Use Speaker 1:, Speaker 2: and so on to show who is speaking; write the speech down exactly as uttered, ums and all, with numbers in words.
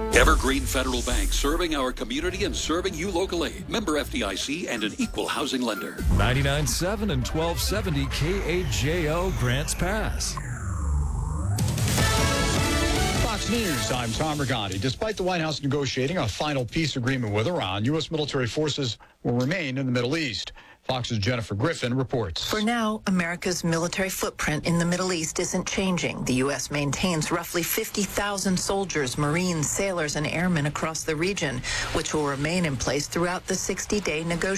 Speaker 1: Evergreen Federal Bank, serving our community and serving you locally. Member F D I C and an equal housing lender.
Speaker 2: ninety-nine point seven and twelve seventy K A J O Grants Pass.
Speaker 3: Fox News, I'm Tom Rigotti. Despite the White House negotiating a final peace agreement with Iran, U S military forces will remain in the Middle East. Fox's Jennifer Griffin reports.
Speaker 4: For now, America's military footprint in the Middle East isn't changing. The U S maintains roughly fifty thousand soldiers, Marines, sailors, and airmen across the region, which will remain in place throughout the sixty-day negotiation.